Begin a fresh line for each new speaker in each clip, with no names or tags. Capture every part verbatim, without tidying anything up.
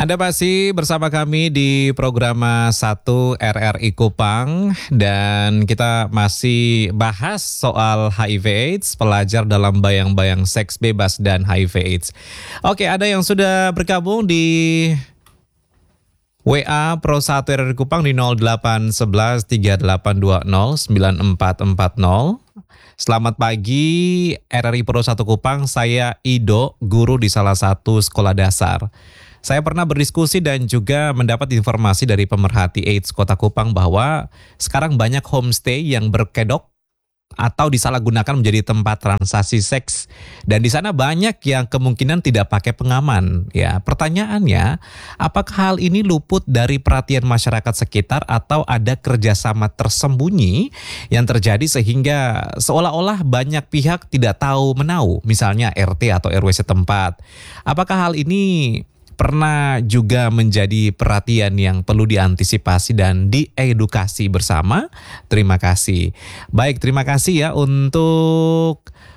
Anda masih bersama kami di program satu R R I Kupang dan kita masih bahas soal H I V AIDS, pelajar dalam bayang-bayang seks bebas dan H I V AIDS. Oke, ada yang sudah bergabung di W A Pro satu R R I Kupang di nol delapan satu satu tiga delapan dua nol sembilan empat empat nol. Selamat pagi R R I Pro satu Kupang, saya Ido, guru di salah satu sekolah dasar. Saya pernah berdiskusi dan juga mendapat informasi dari pemerhati AIDS Kota Kupang bahwa sekarang banyak homestay yang berkedok atau disalahgunakan menjadi tempat transaksi seks, dan di sana banyak yang kemungkinan tidak pakai pengaman. Ya, pertanyaannya, apakah hal ini luput dari perhatian masyarakat sekitar atau ada kerjasama tersembunyi yang terjadi sehingga seolah-olah banyak pihak tidak tahu menahu, misalnya R T atau R W setempat. Apakah hal ini pernah juga menjadi perhatian yang perlu diantisipasi dan diedukasi bersama? Terima kasih. Baik, terima kasih ya untuk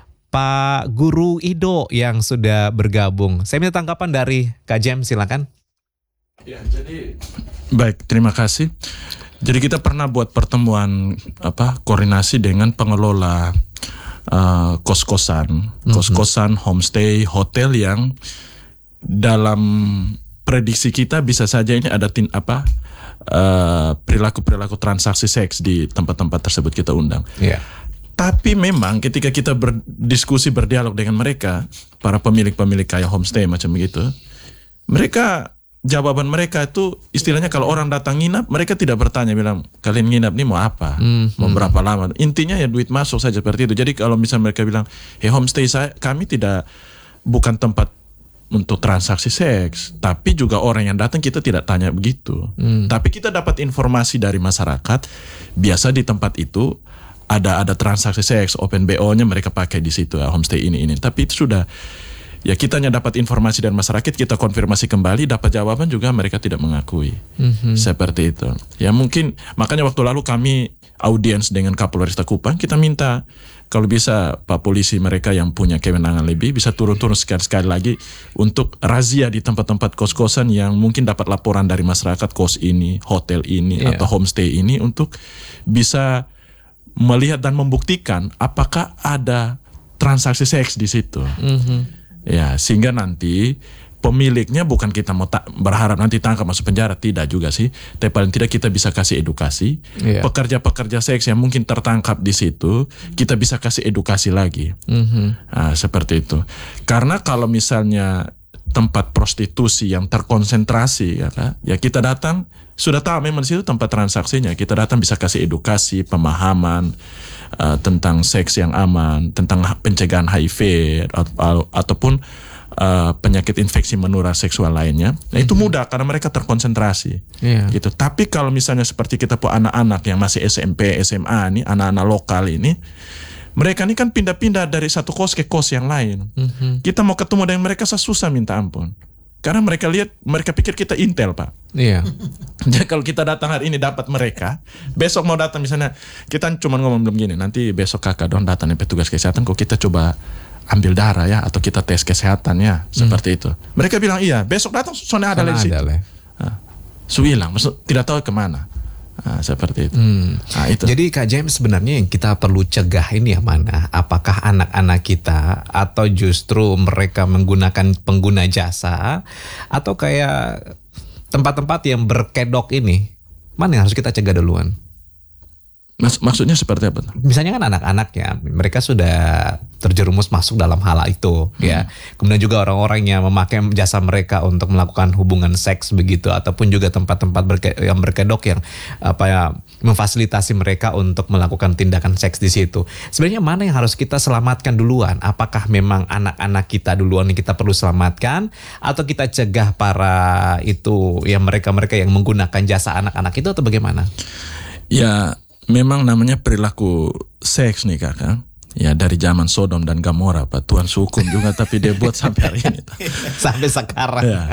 Pak Guru Ido yang sudah bergabung. Saya minta tanggapan dari Kak Jem, silakan.
Ya, jadi baik, terima kasih. Jadi kita pernah buat pertemuan apa koordinasi dengan pengelola uh, kos-kosan, mm-hmm. kos-kosan, homestay, hotel yang dalam prediksi kita bisa saja ini ada tin apa uh, perilaku-perilaku transaksi seks di tempat-tempat tersebut kita undang.
Yeah.
Tapi memang ketika kita berdiskusi berdialog dengan mereka, para pemilik-pemilik kayak homestay macam begitu, mereka jawaban mereka itu istilahnya kalau orang datang nginap, mereka tidak bertanya bilang kalian nginap nih mau apa, mm-hmm. mau berapa lama. Intinya ya duit masuk saja seperti itu. Jadi kalau misalnya mereka bilang, hey homestay saya kami tidak bukan tempat untuk transaksi seks, tapi juga orang yang datang kita tidak tanya begitu. Hmm. Tapi kita dapat informasi dari masyarakat, biasa di tempat itu ada ada transaksi seks, open B O-nya mereka pakai di situ, homestay ini ini. Tapi itu sudah, ya kita hanya dapat informasi dari masyarakat, kita konfirmasi kembali, dapat jawaban juga mereka tidak mengakui. Hmm. Seperti itu. Ya mungkin makanya waktu lalu kami audiens dengan Kapolresta Kupang, kita minta kalau bisa Pak Polisi mereka yang punya kewenangan lebih bisa turun-turun sekali-sekali lagi untuk razia di tempat-tempat kos-kosan yang mungkin dapat laporan dari masyarakat kos ini, hotel ini, yeah. atau homestay ini untuk bisa melihat dan membuktikan apakah ada transaksi seks di situ. Mm-hmm. Ya, sehingga nanti pemiliknya bukan kita mau ta- berharap nanti tangkap masuk penjara, tidak juga sih. Tapi paling tidak kita bisa kasih edukasi. Yeah. Pekerja-pekerja seks yang mungkin tertangkap di situ, kita bisa kasih edukasi lagi. Mm-hmm. Nah, seperti itu. Karena kalau misalnya tempat prostitusi yang terkonsentrasi, ya, kan? Ya kita datang sudah tahu memang di situ tempat transaksinya. Kita datang bisa kasih edukasi, pemahaman uh, tentang seks yang aman, tentang pencegahan H I V atau, ataupun Uh, penyakit infeksi menular seksual lainnya. Nah itu mudah karena mereka terkonsentrasi. Yeah. Gitu. Tapi kalau misalnya seperti kita punya anak-anak yang masih S M P, S M A nih, anak-anak lokal ini, mereka ini kan pindah-pindah dari satu kos ke kos yang lain. Mm-hmm. Kita mau ketemu dengan mereka susah minta ampun. Karena mereka lihat, mereka pikir kita intel, Pak.
Iya.
Jadi kalau kita datang hari ini dapat mereka, besok mau datang misalnya, kita cuma ngomong belum gini, nanti besok kakak don datang nih petugas kesehatan, kok kita coba ambil darah ya, atau kita tes kesehatan ya, seperti hmm. itu. Mereka bilang iya, besok datang soalnya ada di situ. Nah, su hilang, maksud tidak tahu kemana. Nah, seperti itu. Hmm. Nah, itu.
Jadi Kak James sebenarnya yang kita perlu cegah ini yang mana? Apakah anak-anak kita atau justru mereka menggunakan pengguna jasa atau kayak tempat-tempat yang berkedok ini? Mana yang harus kita cegah duluan?
Mas, maksudnya seperti apa?
Misalnya kan anak-anak ya, mereka sudah terjerumus masuk dalam hal itu, hmm. ya. Kemudian juga orang-orang yang memakai jasa mereka untuk melakukan hubungan seks begitu, ataupun juga tempat-tempat berke- yang berkedok yang apa ya memfasilitasi mereka untuk melakukan tindakan seks di situ. Sebenarnya mana yang harus kita selamatkan duluan? Apakah memang anak-anak kita duluan yang kita perlu selamatkan, atau kita cegah para itu yang mereka-mereka yang menggunakan jasa anak-anak itu, atau bagaimana?
Ya. Memang namanya perilaku seks nih kakak. Ya dari zaman Sodom dan Gomora Pak, Tuhan hukum juga tapi dia buat sampai hari ini.
Sampai sekarang. Ya.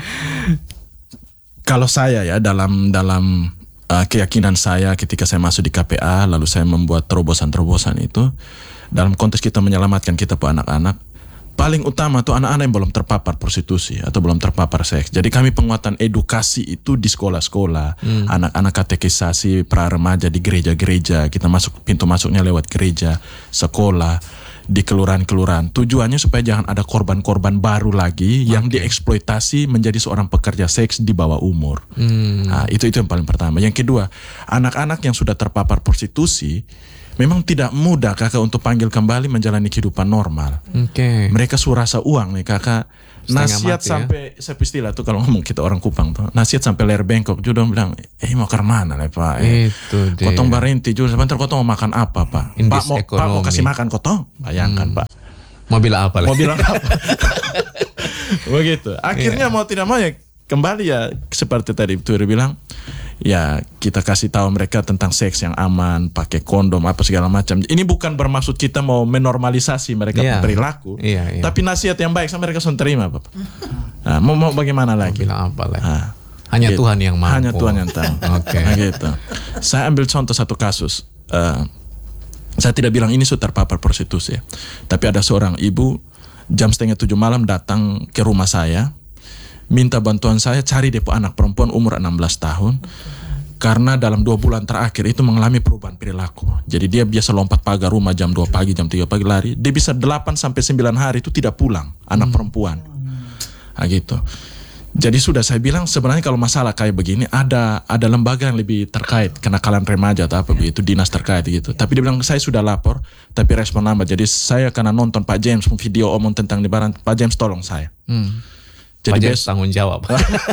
Kalau saya ya dalam dalam uh, keyakinan saya ketika saya masuk di K P A lalu saya membuat terobosan-terobosan itu dalam konteks kita menyelamatkan kita po anak-anak, paling utama tuh anak-anak yang belum terpapar prostitusi atau belum terpapar seks. Jadi kami penguatan edukasi itu di sekolah-sekolah, hmm. anak-anak katekisasi pra remaja di gereja-gereja. Kita masuk pintu masuknya lewat gereja, sekolah, di kelurahan-kelurahan. Tujuannya supaya jangan ada korban-korban baru lagi yang okay. dieksploitasi menjadi seorang pekerja seks di bawah umur. Hmm. Nah, itu itu yang paling pertama. Yang kedua, anak-anak yang sudah terpapar prostitusi memang tidak mudah kakak untuk panggil kembali menjalani kehidupan normal.
Okay.
Mereka surasa uang nih kakak. Nasihat mati, sampai ya? Saya istilah tuh kalau ngomong kita orang Kupang tuh. Nasihat sampai leher bengkok. Juga bilang, eh mau ke mana nih pak? Eh,
itu dia.
Kotong barenti juga. Sebentar kotong mau makan apa pak?
In
Pak mau, pak mau kasih makan kotong? Bayangkan hmm. pak.
Mobil apa lah?
Mobil apa? Begitu. Akhirnya yeah. mau tidak mau ya kembali ya seperti tadi Turi bilang. Ya kita kasih tahu mereka tentang seks yang aman, pakai kondom apa segala macam. Ini bukan bermaksud kita mau menormalisasi mereka yeah. perilaku, yeah, yeah. tapi nasihat yang baik sama mereka sudah terima, Bapak. Nah, mau mau bagaimana lagi?
Mau bilang apa lagi? Nah, hanya gitu. Tuhan yang mampu.
Hanya Tuhan yang tahu. Oke. Okay. Nah, gitu. Saya ambil contoh satu kasus. Uh, saya tidak bilang ini sudah terpapar prostitusi, ya. Tapi ada seorang ibu jam setengah tujuh malam datang ke rumah saya. Minta bantuan saya cari depo anak perempuan umur enam belas tahun karena dalam dua bulan terakhir itu mengalami perubahan perilaku. Jadi dia biasa lompat pagar rumah jam dua pagi, jam tiga pagi lari. Dia bisa delapan sampai sembilan hari itu tidak pulang, anak hmm. perempuan. Nah, gitu. Jadi sudah saya bilang sebenarnya kalau masalah kayak begini ada ada lembaga yang lebih terkait, kenakalan remaja atau apa begitu, dinas terkait gitu. Tapi dia bilang saya sudah lapor, tapi respon lambat. Jadi saya karena nonton Pak James video omong tentang Lebaran, Pak James tolong saya. Hmm.
Jadi besok tanggung jawab.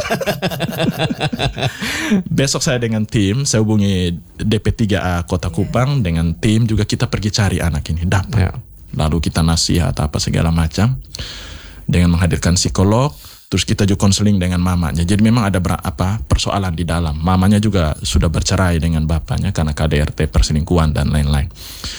Besok saya dengan tim, saya hubungi D P tiga A Kota Kupang dengan tim juga kita pergi cari anak ini dapat. Ya. Lalu kita nasihat apa segala macam dengan menghadirkan psikolog, terus kita juga konseling dengan mamanya. Jadi memang ada apa persoalan di dalam. Mamanya juga sudah bercerai dengan bapaknya karena K D R T perselingkuhan dan lain-lain.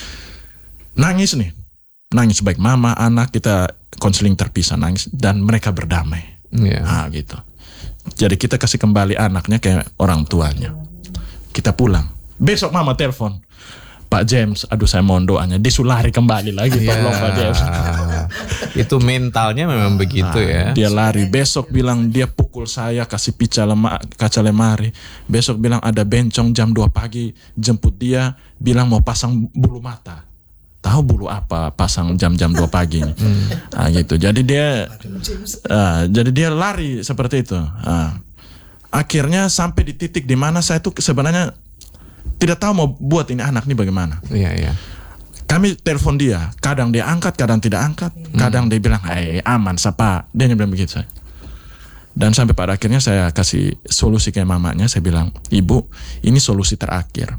Nangis nih, nangis baik mama, anak kita konseling terpisah nangis dan mereka berdamai. Yeah. Nah, gitu. Jadi kita kasih kembali anaknya ke orang tuanya. Kita pulang. Besok mama telepon. Pak James, aduh saya mohon doanya. Disulari kembali lagi. Yeah. Tolong Pak James.
Itu mentalnya memang begitu
nah, ya. Dia lari. Besok bilang dia pukul saya, kasih pica lema, kaca lemari. Besok bilang ada bencong jam dua pagi. Jemput dia, bilang mau pasang bulu mata. Tahu bulu apa pasang jam-jam dua pagi ini. Hmm. Nah, gitu. Jadi dia uh, jadi dia lari seperti itu. Uh, akhirnya sampai di titik di mana saya tuh sebenarnya tidak tahu mau buat ini anak ini bagaimana.
Iya, iya.
Kami telepon dia, kadang dia angkat, kadang tidak angkat, kadang hmm. dia bilang, "Eh, aman, sapa." Dia bilang begitu. Dan sampai pada akhirnya saya kasih solusi ke mamanya, saya bilang, "Ibu, ini solusi terakhir.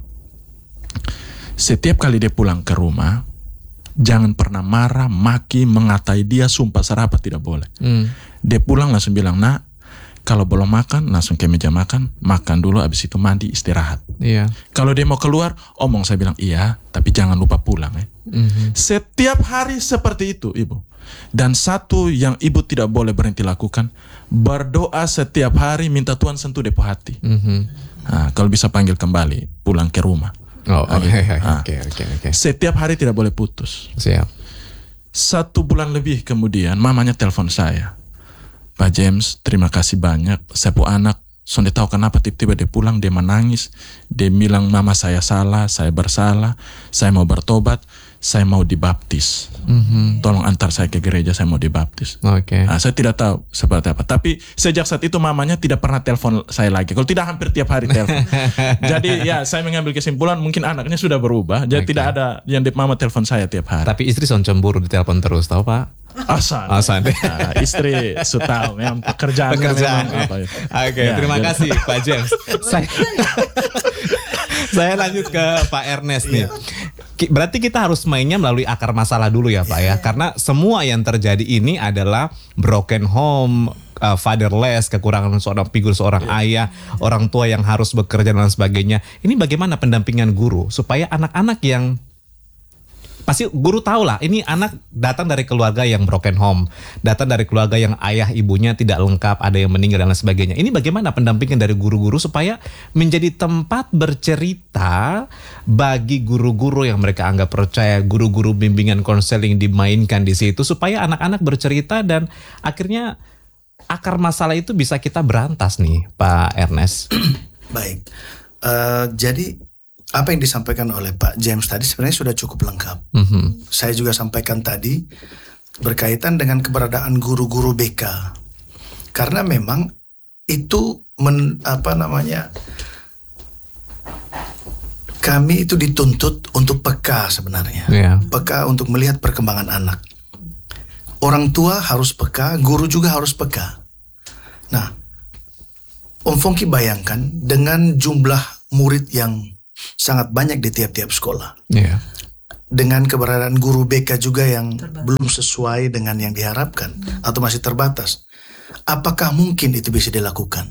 Setiap kali dia pulang ke rumah, jangan pernah marah, maki, mengatai dia, sumpah serapah tidak boleh. Hmm. Dia pulang langsung bilang, nak, kalau belum makan langsung ke meja makan, makan dulu, abis itu mandi, istirahat. Iya. Kalau dia mau keluar, omong saya bilang iya, tapi jangan lupa pulang. Ya. Mm-hmm. Setiap hari seperti itu, ibu. Dan satu yang ibu tidak boleh berhenti lakukan, berdoa setiap hari minta Tuhan sentuh depo hati. Mm-hmm. Nah, kalau bisa panggil kembali, pulang ke rumah.
Oh, oke,
nah,
oke, oke, oke.
Setiap hari tidak boleh putus.
Siap.
Satu bulan lebih kemudian, mamanya telepon saya. Pak James, terima kasih banyak. Saya pu anak, sudah tahu kenapa tiba-tiba dia pulang, dia menangis. Dia bilang, mama saya salah, saya bersalah, saya mau bertobat, saya mau dibaptis. Mm-hmm. Tolong antar saya ke gereja, saya mau dibaptis.
Oke. Okay.
Nah, saya tidak tahu seperti apa. Tapi sejak saat itu mamanya tidak pernah telepon saya lagi. Kalau tidak hampir tiap hari telepon. Jadi ya saya mengambil kesimpulan mungkin anaknya sudah berubah. Jadi okay. tidak ada yang mama telepon saya tiap hari.
Tapi istri son cemburu ditelepon terus, tahu Pak?
Asan.
Asan.
Nah, istri sudah memang pekerjaan.
Pekerjaan.
Oke,
okay, ya, terima jadi. kasih Pak James. saya, saya lanjut ke Pak Ernest nih. Berarti kita harus mainnya melalui akar masalah dulu ya Pak ya. Karena semua yang terjadi ini adalah broken home, uh, fatherless, kekurangan seorang figur seorang ayah, orang tua yang harus bekerja dan sebagainya. Ini bagaimana pendampingan guru supaya anak-anak yang pasti guru tahu lah, ini anak datang dari keluarga yang broken home, datang dari keluarga yang ayah ibunya tidak lengkap, ada yang meninggal dan lain sebagainya. Ini bagaimana pendampingan dari guru-guru supaya menjadi tempat bercerita bagi guru-guru yang mereka anggap percaya, guru-guru bimbingan konseling dimainkan di situ supaya anak-anak bercerita dan akhirnya akar masalah itu bisa kita berantas nih, Pak Ernest.
Baik, uh, jadi apa yang disampaikan oleh Pak James tadi sebenarnya sudah cukup lengkap.
Mm-hmm.
Saya juga sampaikan tadi berkaitan dengan keberadaan guru-guru B K, karena memang itu men, apa namanya kami itu dituntut untuk peka sebenarnya,
yeah.
peka untuk melihat perkembangan anak. Orang tua harus peka, guru juga harus peka. Nah, Om Fongki bayangkan dengan jumlah murid yang sangat banyak di tiap-tiap sekolah.
Yeah.
Dengan keberadaan guru B K juga yang terbatas, belum sesuai dengan yang diharapkan atau masih terbatas. Apakah mungkin itu bisa dilakukan?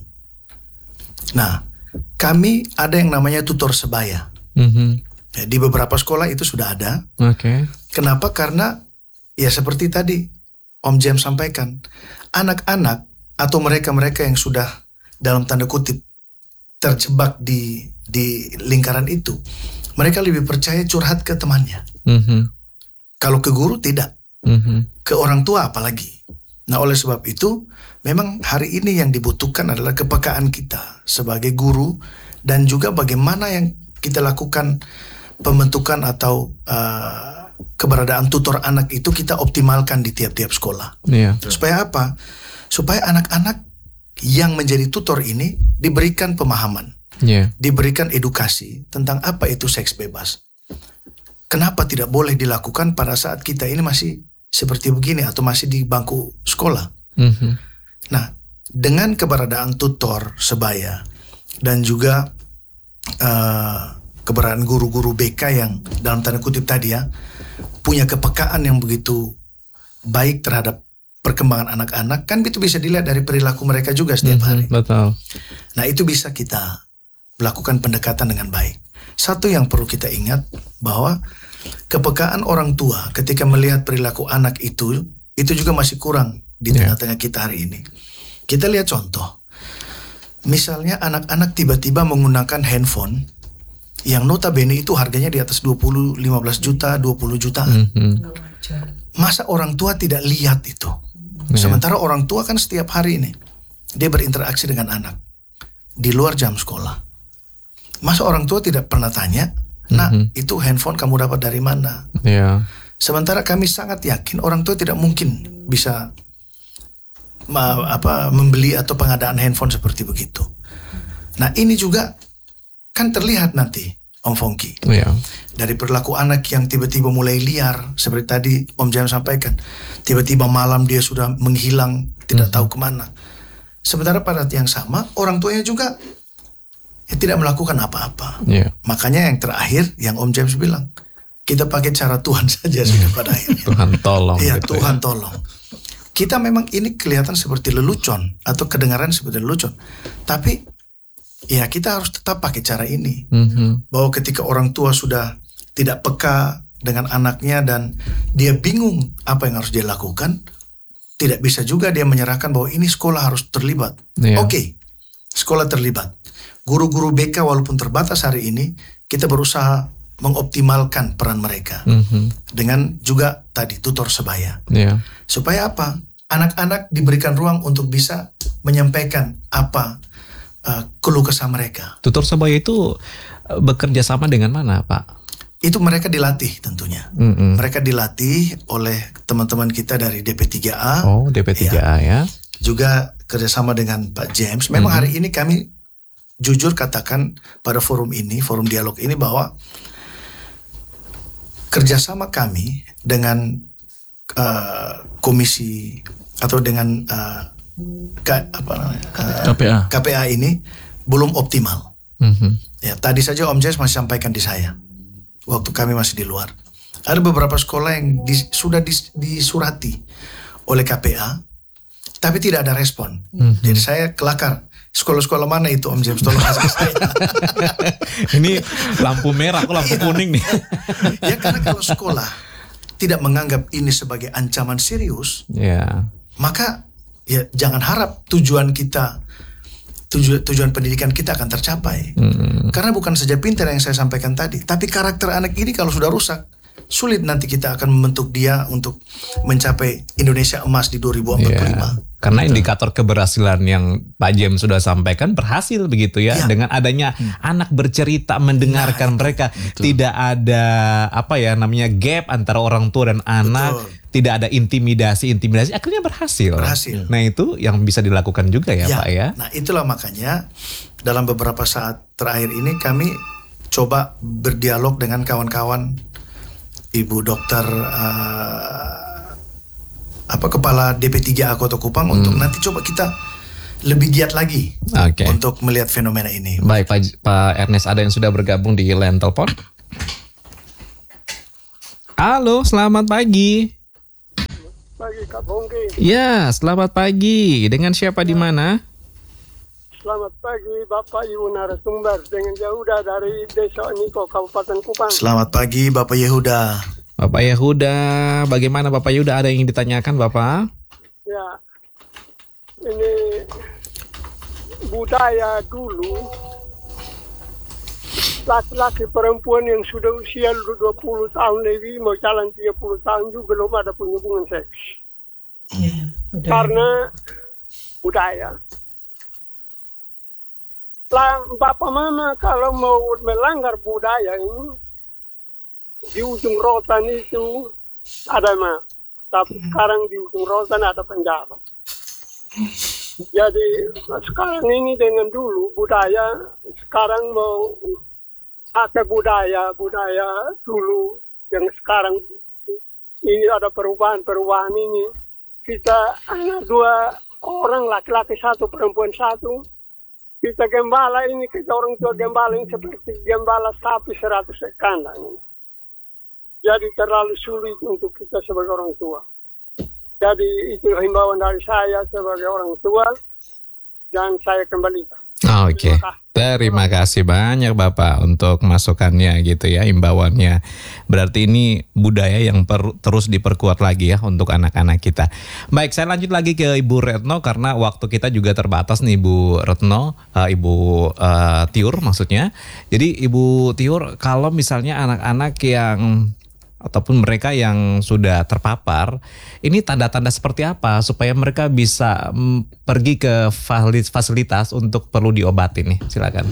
Nah, kami ada yang namanya tutor sebaya.
Mm-hmm.
Ya, di beberapa sekolah itu sudah ada.
Oke. Okay.
Kenapa? Karena ya seperti tadi Om James sampaikan, anak-anak atau mereka-mereka yang sudah dalam tanda kutip terjebak di di lingkaran itu, mereka lebih percaya curhat ke temannya.
Mm-hmm.
Kalau ke guru tidak,
mm-hmm.
ke orang tua apalagi. Nah, oleh sebab itu, memang hari ini yang dibutuhkan adalah kepekaan kita sebagai guru dan juga bagaimana yang kita lakukan pembentukan atau uh, keberadaan tutor anak itu kita optimalkan di tiap-tiap sekolah.
Yeah.
Supaya apa? Supaya anak-anak yang menjadi tutor ini diberikan pemahaman.
Yeah.
Diberikan edukasi tentang apa itu seks bebas. Kenapa tidak boleh dilakukan pada saat kita ini masih seperti begini atau masih di bangku sekolah.
Mm-hmm.
Nah, dengan keberadaan tutor sebaya dan juga uh, keberadaan guru-guru B K yang dalam tanda kutip tadi ya, punya kepekaan yang begitu baik terhadap perkembangan anak-anak, kan itu bisa dilihat dari perilaku mereka juga setiap hari.
Mm-hmm, betul.
Nah, itu bisa kita melakukan pendekatan dengan baik. Satu yang perlu kita ingat bahwa kepekaan orang tua ketika melihat perilaku anak itu, itu juga masih kurang di tengah-tengah kita hari ini. Kita lihat contoh. Misalnya anak-anak tiba-tiba menggunakan handphone yang notabene itu harganya di atas dua puluh, lima belas juta, dua puluh jutaan.
Mm-hmm.
Masa orang tua tidak lihat itu? Sementara orang tua kan setiap hari ini dia berinteraksi dengan anak di luar jam sekolah. Masa orang tua tidak pernah tanya, nah mm-hmm. itu handphone kamu dapat dari mana?
Yeah.
Sementara kami sangat yakin orang tua tidak mungkin bisa ma, apa, membeli atau pengadaan handphone seperti begitu. Nah, ini juga kan terlihat nanti Om Fongki.
Yeah.
Dari perilaku anak yang tiba-tiba mulai liar, seperti tadi Om James sampaikan, tiba-tiba malam dia sudah menghilang, tidak mm-hmm. tahu kemana. Sementara pada yang sama, orang tuanya juga ya, tidak melakukan apa-apa.
Yeah.
Makanya yang terakhir, yang Om James bilang, kita pakai cara Tuhan saja sudah pada akhirnya.
Tuhan tolong.
Iya,
gitu
Tuhan
ya.
tolong. Kita memang ini kelihatan seperti lelucon, atau kedengaran seperti lelucon. Tapi, ya kita harus tetap pakai cara ini.
Mm-hmm.
Bahwa ketika orang tua sudah tidak peka dengan anaknya dan dia bingung apa yang harus dia lakukan, tidak bisa juga dia menyerahkan bahwa ini sekolah harus terlibat.
Yeah.
Oke, okay, sekolah terlibat. Guru-guru B K walaupun terbatas hari ini, kita berusaha mengoptimalkan peran mereka.
Mm-hmm.
Dengan juga tadi tutor sebaya.
Yeah.
Supaya apa? Anak-anak diberikan ruang untuk bisa menyampaikan apa uh, keluh kesah mereka.
Tutor sebaya itu bekerja sama dengan mana, Pak?
Itu mereka dilatih tentunya.
Mm-hmm.
Mereka dilatih oleh teman-teman kita dari D P tiga A.
Oh, D P tiga A ya. ya.
Juga kerjasama dengan Pak James. Memang mm-hmm. hari ini kami jujur katakan pada forum ini, forum dialog ini bahwa kerjasama kami dengan uh, komisi atau dengan uh, K, apa namanya, uh,
K P A
K P A ini belum optimal.
Mm-hmm.
Ya, tadi saja Om James masih sampaikan di saya waktu kami masih di luar. Ada beberapa sekolah yang di, sudah dis, disurati oleh K P A, tapi tidak ada respon. Mm-hmm. Jadi saya kelakar. Sekolah-sekolah mana itu Om James? Tolong kasih ke saya.
Ini lampu merah, kok lampu kuning nih.
Ya karena kalau sekolah tidak menganggap ini sebagai ancaman serius,
Ya.
maka ya jangan harap tujuan kita, tujuan, tujuan pendidikan kita akan tercapai.
Hmm.
Karena bukan saja pintar yang saya sampaikan tadi, tapi karakter anak ini kalau sudah rusak, sulit nanti kita akan membentuk dia untuk mencapai Indonesia emas di dua ribu empat puluh lima.
Ya. Karena indikator keberhasilan yang Pak James sudah sampaikan berhasil begitu ya,
Ya.
dengan adanya hmm. anak bercerita, mendengarkan
Nah,
mereka,
Betul.
tidak ada apa ya namanya gap antara orang tua dan anak,
Betul.
tidak ada intimidasi intimidasi, akhirnya berhasil.
Berhasil.
Nah itu yang bisa dilakukan juga ya, Pak ya.
Nah itulah makanya dalam beberapa saat terakhir ini kami coba berdialog dengan kawan-kawan Ibu Dokter uh, apa Kepala D P tiga A Kota Kupang
Hmm.
untuk nanti coba kita lebih giat lagi
Oke.
untuk melihat fenomena ini.
Baik Pak, Pak Ernest, ada yang sudah bergabung di line telepon. Halo, selamat pagi.
Pagi Kak Bongki.
Ya, selamat pagi. Dengan siapa di mana?
Selamat pagi Bapak Ibu narasumber dengan Yehuda dari Desa Niko Kabupaten Kupang.
Selamat pagi Bapak Yehuda.
Bapak Yehuda, bagaimana Bapak Yehuda? Ada yang ingin ditanyakan Bapak?
Ya, ini budaya dulu laki-laki perempuan yang sudah usia dua puluh tahun lebih mau jalan tiga puluh tahun juga belum ada hubungan seks.
Ya, udah.
Karena budaya. Lah, Bapak Mama kalau mau melanggar budaya ini di ujung rotan itu ada mah, tapi sekarang di ujung rotan ada penjara. Jadi sekarang ini dengan dulu budaya, sekarang mau pakai budaya budaya dulu yang sekarang ini ada perubahan-perubahan ini. Kita hanya dua orang laki-laki satu perempuan satu. Kita gembala ini, kita orang tua gembala ini seperti gembala sapi seratus kandang. Jadi terlalu sulit untuk kita sebagai orang tua. Jadi itu himbauan dari saya sebagai orang tua dan saya kembalikan.
Oke, terima kasih banyak Bapak untuk masukannya gitu ya, imbauannya. Berarti ini budaya yang per- terus diperkuat lagi ya untuk anak-anak kita. Baik, saya lanjut lagi ke Ibu Retno karena waktu kita juga terbatas nih Ibu Retno, uh, Ibu uh, Tiur maksudnya. Jadi Ibu Tiur, kalau misalnya anak-anak yang ataupun mereka yang sudah terpapar, ini tanda-tanda seperti apa supaya mereka bisa mm, pergi ke fasilitas untuk perlu diobati nih? Silakan.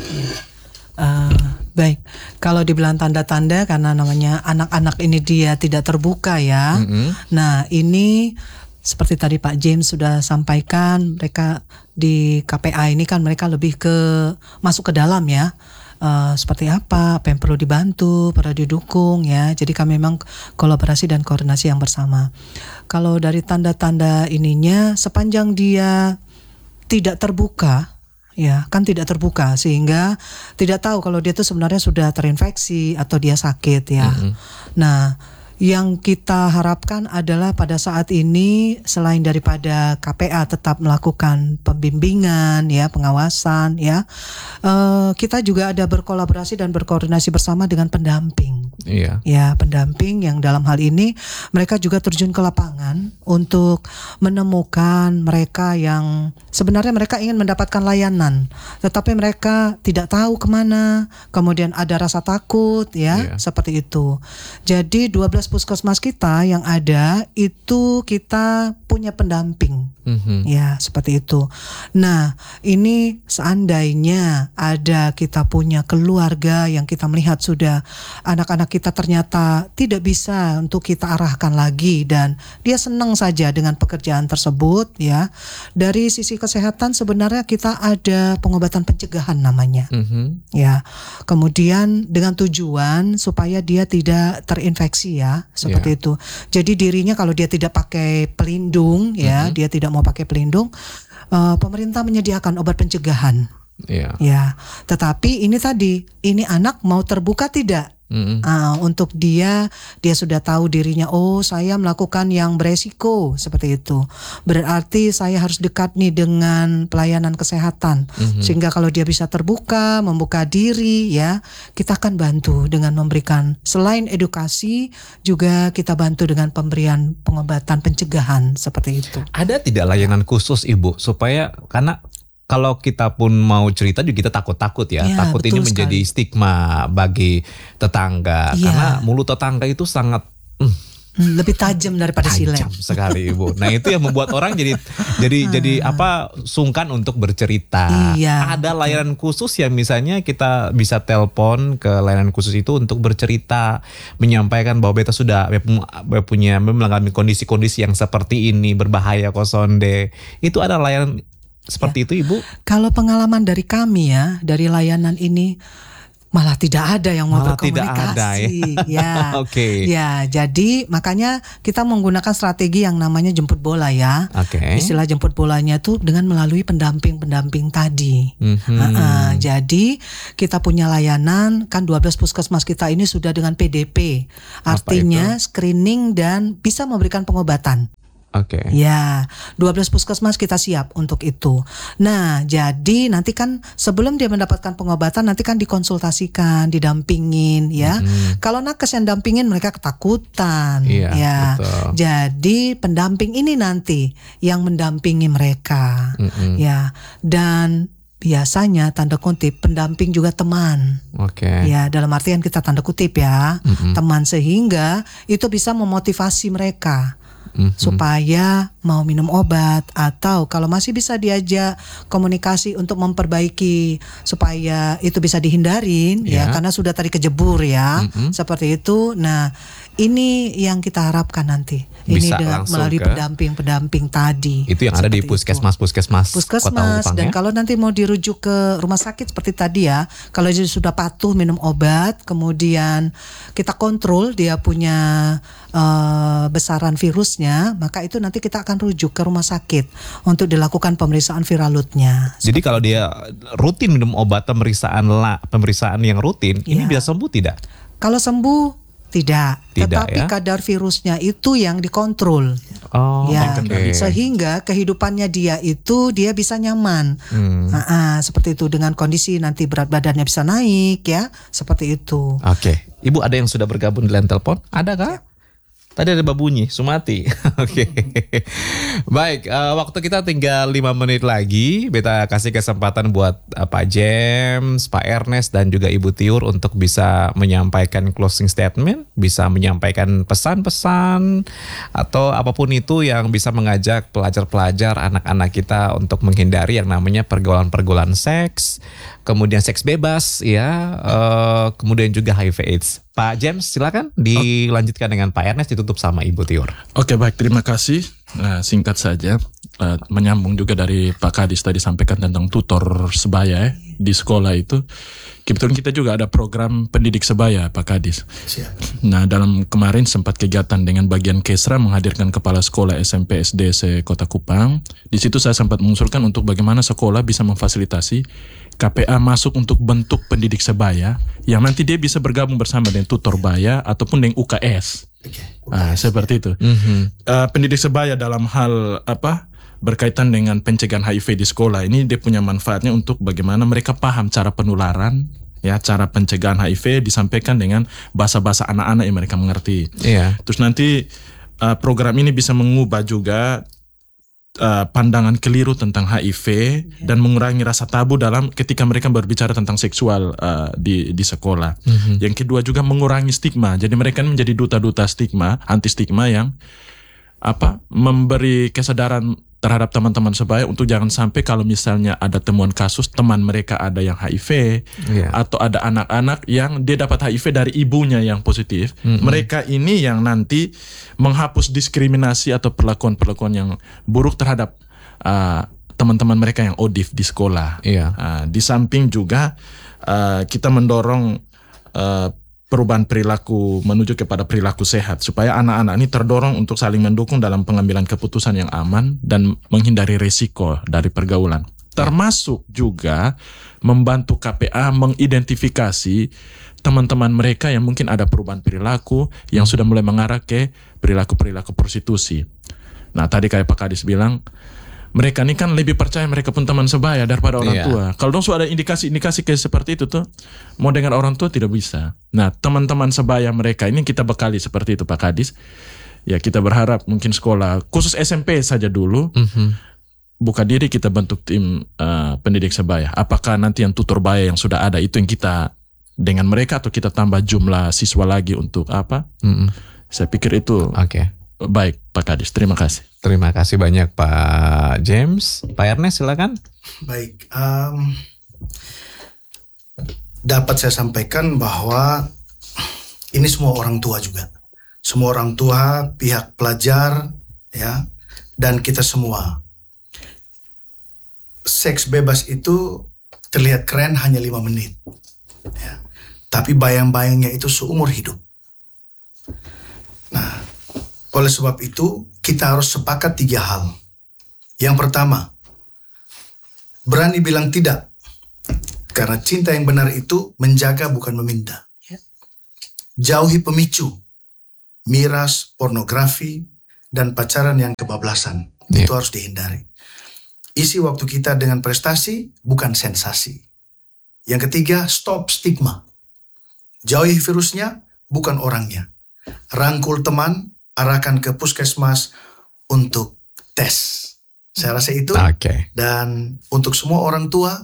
Uh, baik, kalau dibilang tanda-tanda karena namanya anak-anak ini dia tidak terbuka ya.
Mm-hmm.
Nah ini seperti tadi Pak James sudah sampaikan, mereka di K P A ini kan mereka lebih ke masuk ke dalam ya. Uh, seperti apa, apa yang perlu dibantu, perlu didukung ya. Jadi kami memang kolaborasi dan koordinasi yang bersama. Kalau dari tanda-tanda ininya, sepanjang dia tidak terbuka, ya kan tidak terbuka sehingga tidak tahu kalau dia itu sebenarnya sudah terinfeksi atau dia sakit ya. Mm-hmm. Nah, yang kita harapkan adalah pada saat ini selain daripada K P A tetap melakukan pembimbingan ya, pengawasan ya, uh, kita juga ada berkolaborasi dan berkoordinasi bersama dengan pendamping.
Iya.
Ya, pendamping yang dalam hal ini mereka juga terjun ke lapangan untuk menemukan mereka yang sebenarnya mereka ingin mendapatkan layanan, tetapi mereka tidak tahu kemana, kemudian ada rasa takut ya,
Iya.
seperti itu. Jadi dua belas puskesmas kita yang ada itu kita punya pendamping.
Mm-hmm.
Ya, seperti itu. Nah, ini seandainya ada kita punya keluarga yang kita melihat sudah anak-anak kita ternyata tidak bisa untuk kita arahkan lagi dan dia senang saja dengan pekerjaan tersebut ya. Dari sisi kesehatan sebenarnya kita ada pengobatan pencegahan namanya.
Mm-hmm.
Ya. Kemudian dengan tujuan supaya dia tidak terinfeksi ya, seperti
Yeah.
itu. Jadi dirinya kalau dia tidak pakai pelindung ya,
Mm-hmm.
dia tidak mau pakai pelindung, uh, pemerintah menyediakan obat pencegahan.
Iya.
Ya, tetapi ini tadi, ini anak mau terbuka tidak?
Mm-mm.
Ah, untuk dia, dia sudah tahu dirinya, oh saya melakukan yang beresiko seperti itu. Berarti saya harus dekat nih dengan pelayanan kesehatan,
Mhm.
sehingga kalau dia bisa terbuka, membuka diri, ya kita akan bantu dengan memberikan selain edukasi, juga kita bantu dengan pemberian pengobatan pencegahan seperti itu.
Ada tidak layanan khusus Ibu supaya, karena kalau kita pun mau cerita juga kita takut-takut ya,
Ya,
takut ini
betul
menjadi
sekali.
stigma bagi tetangga,
Iya.
karena mulut tetangga itu sangat hmm,
Hmm, lebih tajam daripada silet.
tajam sekali Ibu. Nah itu yang membuat orang jadi jadi jadi apa sungkan untuk bercerita.
Iya,
Ada layanan khusus yang misalnya kita bisa telepon ke layanan khusus itu untuk bercerita, menyampaikan bahwa beta sudah beta punya mengalami kondisi-kondisi yang seperti ini, berbahaya kosonde. Itu ada layanan seperti itu Ibu?
Kalau pengalaman dari kami ya, dari layanan ini malah tidak ada yang mau
Malah tidak
berkomunikasi.
ada ya.
Ya.
Oke.
Ya, jadi makanya kita menggunakan strategi yang namanya jemput bola ya.
Oke.
Istilah jemput bolanya tuh dengan melalui pendamping-pendamping tadi.
Mhm.
Nah, jadi kita punya layanan, kan dua belas puskesmas kita ini sudah dengan P D P. Artinya screening dan bisa memberikan pengobatan.
Oke.
Ya, dua belas puskesmas kita siap untuk itu. Nah, jadi nanti kan sebelum dia mendapatkan pengobatan nanti kan dikonsultasikan, didampingin ya.
Mhm.
Kalau nakes yang dampingin mereka ketakutan.
Iya,
ya.
betul.
Jadi pendamping ini nanti yang mendampingi mereka.
Mhm.
Ya, dan biasanya tanda kutip pendamping juga teman.
Oke.
Ya, dalam artian kita tanda kutip ya,
Mhm.
teman, sehingga itu bisa memotivasi mereka
Mhm.
supaya mau minum obat, atau kalau masih bisa diajak komunikasi untuk memperbaiki supaya itu bisa dihindarin
Ya.
ya, karena sudah tadi kejebur ya,
Mhm.
seperti itu. Nah, ini yang kita harapkan nanti.
Bisa
ini dengan
langsung
melalui
ke-
pendamping-pendamping tadi.
Itu yang ada di
Seperti itu.
puskesmas-puskesmas Kota
Puskesmas,
Kupang
dan
ya.
kalau nanti mau dirujuk ke rumah sakit seperti tadi ya, kalau dia sudah patuh minum obat, kemudian kita kontrol dia punya eh, besaran virusnya, maka itu nanti kita akan rujuk ke rumah sakit untuk dilakukan pemeriksaan viral loadnya.
Jadi kalau dia rutin minum obat pemeriksaan la, pemeriksaan yang rutin, ini
Iya.
bisa sembuh tidak?
Kalau sembuh tidak,
Tidak,
tetapi
ya?
kadar virusnya itu yang dikontrol.
Oh,
Ya,
oke.
sehingga kehidupannya dia itu dia bisa nyaman.
Hmm.
Nah, ah, seperti itu, dengan kondisi nanti berat badannya bisa naik ya, seperti itu.
Oke, Ibu ada yang sudah bergabung di line telepon? Ada kah? Tadi ada babunyi, Sumati. Oke. Baik, eh, waktu kita tinggal lima menit lagi. Beta kasih kesempatan buat eh, Pak James, Pak Ernest, dan juga Ibu Tiur untuk bisa menyampaikan closing statement, bisa menyampaikan pesan-pesan, atau apapun itu yang bisa mengajak pelajar-pelajar, anak-anak kita untuk menghindari yang namanya pergaulan-pergaulan seks, kemudian seks bebas, ya, eh, kemudian juga H I V AIDS. Pak James, silakan dilanjutkan dengan Pak Ernest, ditutup sama Ibu Tiur.
Oke, baik, terima kasih. Nah, singkat saja, uh, menyambung juga dari Pak Kadis tadi sampaikan tentang tutor sebaya ya, di sekolah itu. Kebetulan kita juga ada program pendidik sebaya, Pak Kadis.
Siap.
Nah, dalam kemarin sempat kegiatan dengan bagian Kesra menghadirkan kepala sekolah S M P S D se-Kota Kupang. Di situ saya sempat mengusulkan untuk bagaimana sekolah bisa memfasilitasi K P A masuk untuk bentuk pendidik sebaya yang nanti dia bisa bergabung bersama dengan tutor baya ataupun dengan U K S.
Oke.
Ah, seperti itu.
Mhm.
Uh, pendidik sebaya dalam hal apa berkaitan dengan pencegahan H I V di sekolah ini dia punya manfaatnya untuk bagaimana mereka paham cara penularan, ya, cara pencegahan H I V disampaikan dengan bahasa-bahasa anak-anak yang mereka mengerti.
Iya.
Terus nanti uh, program ini bisa mengubah juga uh, pandangan keliru tentang H I V dan mengurangi rasa tabu dalam ketika mereka berbicara tentang seksual uh, di di sekolah.
Mhm.
Yang kedua juga mengurangi stigma. Jadi mereka ini menjadi duta-duta stigma, anti stigma yang apa memberi kesadaran terhadap teman-teman sebaya untuk jangan sampai kalau misalnya ada temuan kasus teman mereka ada yang H I V,
Iya.
atau ada anak-anak yang dia dapat H I V dari ibunya yang positif.
Mm-mm.
Mereka ini yang nanti menghapus diskriminasi atau perlakuan-perlakuan yang buruk terhadap uh, teman-teman mereka yang odif di sekolah.
Iya.
Uh, di samping juga uh, kita mendorong uh, perubahan perilaku menuju kepada perilaku sehat supaya anak-anak ini terdorong untuk saling mendukung dalam pengambilan keputusan yang aman dan menghindari risiko dari pergaulan. Termasuk juga membantu K P A mengidentifikasi teman-teman mereka yang mungkin ada perubahan perilaku yang sudah mulai mengarah ke perilaku-perilaku prostitusi. Nah tadi kayak Pak Kadis bilang, mereka ini kan lebih percaya mereka pun teman sebaya daripada orang
Iya.
tua. Kalau dong sudah ada indikasi-indikasi kayak seperti itu tuh, mau dengan orang tua tidak bisa. Nah teman-teman sebaya mereka ini kita bekali seperti itu Pak Kadis. Ya kita berharap mungkin sekolah khusus S M P saja dulu,
Mhm.
buka diri kita bentuk tim uh, pendidik sebaya. Apakah nanti yang tutor baya yang sudah ada itu yang kita dengan mereka atau kita tambah jumlah siswa lagi untuk apa?
Mhm.
Saya pikir itu
Oke.
baik Pak Kadis. Terima kasih.
Terima kasih banyak Pak James. Pak Ernest silakan.
Baik, um, dapat saya sampaikan bahwa ini semua orang tua juga, semua orang tua, pihak pelajar, ya, dan kita semua. Seks bebas itu terlihat keren hanya lima menit, ya. Tapi bayang-bayangnya itu seumur hidup. Nah, oleh sebab itu kita harus sepakat tiga hal. Yang pertama, berani bilang tidak. Karena cinta yang benar itu menjaga bukan meminta. Jauhi pemicu, miras, pornografi, dan pacaran yang kebablasan.
Yeah.
Itu harus dihindari. Isi waktu kita dengan prestasi, bukan sensasi. Yang ketiga, stop stigma. Jauhi virusnya, bukan orangnya. Rangkul teman, arahkan ke puskesmas untuk tes. Saya rasa itu.
Oke.
Dan untuk semua orang tua,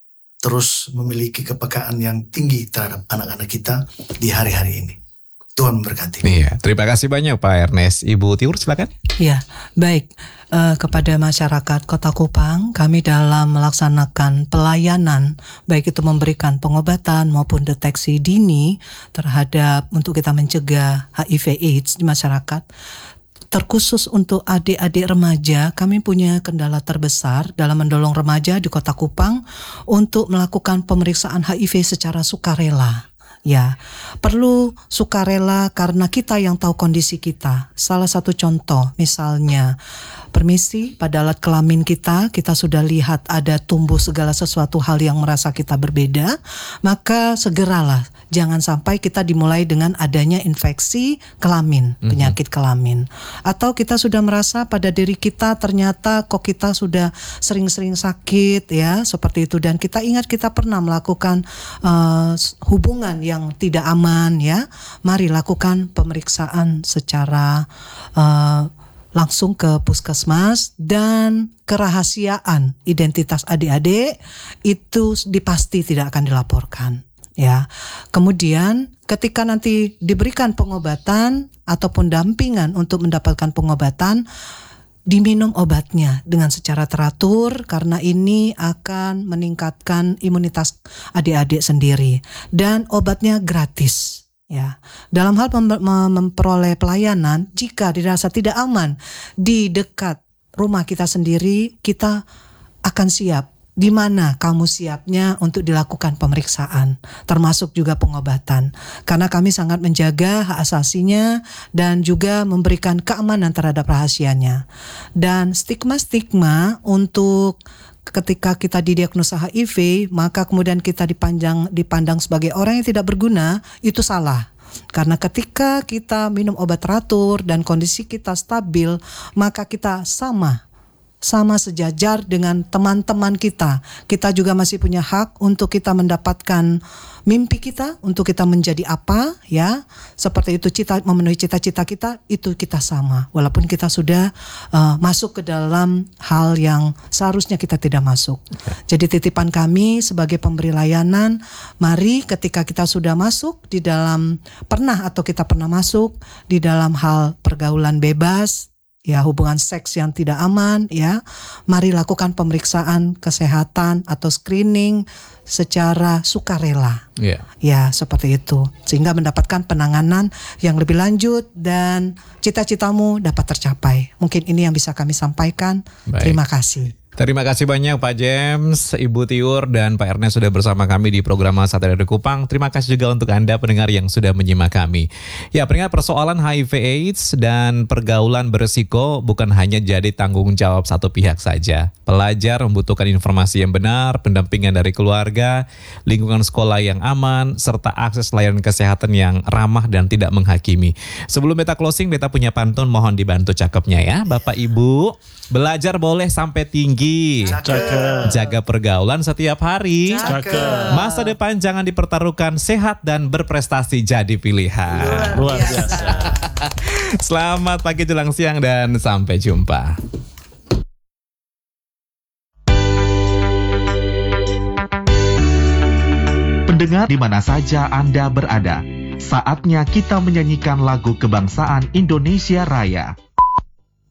terus memiliki kepekaan yang tinggi terhadap anak-anak kita di hari-hari ini. Tuhan memberkati.
Iya, terima kasih banyak Pak Ernest. Ibu Tiur silakan.
Ya, baik. Eh, kepada masyarakat Kota Kupang, kami dalam melaksanakan pelayanan, baik itu memberikan pengobatan maupun deteksi dini terhadap untuk kita mencegah H I V AIDS di masyarakat. Terkhusus untuk adik-adik remaja, kami punya kendala terbesar dalam mendorong remaja di Kota Kupang untuk melakukan pemeriksaan H I V secara sukarela. Ya, perlu sukarela karena kita yang tahu kondisi kita. Salah satu contoh, misalnya, permisi, pada alat kelamin kita, kita sudah lihat ada tumbuh segala sesuatu hal yang merasa kita berbeda, maka segeralah. Jangan sampai kita dimulai dengan adanya infeksi kelamin, penyakit kelamin. Atau kita sudah merasa pada diri kita ternyata kok kita sudah sering-sering sakit ya, seperti itu. Dan kita ingat kita pernah melakukan uh, hubungan yang tidak aman ya. Mari lakukan pemeriksaan secara uh, langsung ke puskesmas, dan kerahasiaan identitas adik-adik itu dipasti tidak akan dilaporkan. Ya, kemudian ketika nanti diberikan pengobatan ataupun dampingan untuk mendapatkan pengobatan, diminum obatnya dengan secara teratur karena ini akan meningkatkan imunitas adik-adik sendiri, dan obatnya gratis. Ya, dalam hal mem- mem- memperoleh pelayanan, jika dirasa tidak aman di dekat rumah kita sendiri, kita akan siap. Di mana kamu siapnya untuk dilakukan pemeriksaan, termasuk juga pengobatan. Karena kami sangat menjaga hak asasinya dan juga memberikan keamanan terhadap rahasianya. Dan stigma-stigma untuk ketika kita didiagnosa H I V, maka kemudian kita dipandang, dipandang sebagai orang yang tidak berguna, itu salah. Karena ketika kita minum obat teratur dan kondisi kita stabil, maka kita sama sama sejajar dengan teman-teman kita. Kita juga masih punya hak untuk kita mendapatkan mimpi kita, untuk kita menjadi apa, ya. Seperti itu, cita memenuhi cita-cita kita, itu kita sama. Walaupun kita sudah uh, masuk ke dalam hal yang seharusnya kita tidak masuk. Jadi titipan kami sebagai pemberi layanan, mari ketika kita sudah masuk di dalam, pernah atau kita pernah masuk di dalam hal pergaulan bebas, ya, hubungan seks yang tidak aman, ya, mari lakukan pemeriksaan kesehatan atau screening secara sukarela.
Iya.
Ya, seperti itu. Sehingga mendapatkan penanganan yang lebih lanjut dan cita-citamu dapat tercapai. Mungkin ini yang bisa kami sampaikan.
Baik.
Terima kasih.
Terima kasih banyak Pak James, Ibu Tiur, dan Pak Ernest sudah bersama kami di program satu R R I Kupang. Terima kasih juga untuk Anda pendengar yang sudah menyimak kami. Ya, peringat persoalan H I V AIDS dan pergaulan berisiko bukan hanya jadi tanggung jawab satu pihak saja. Pelajar membutuhkan informasi yang benar, pendampingan dari keluarga, lingkungan sekolah yang aman, serta akses layanan kesehatan yang ramah dan tidak menghakimi. Sebelum beta closing, beta punya pantun, mohon dibantu cakepnya ya. Bapak Ibu, belajar boleh sampai tinggi.
Cakep.
Jaga pergaulan setiap hari.
Cakep.
Masa depan jangan dipertaruhkan, sehat dan berprestasi jadi pilihan.
Luar biasa.
Selamat pagi jelang siang dan sampai jumpa.
Pendengar di mana saja Anda berada, saatnya kita menyanyikan lagu kebangsaan Indonesia Raya.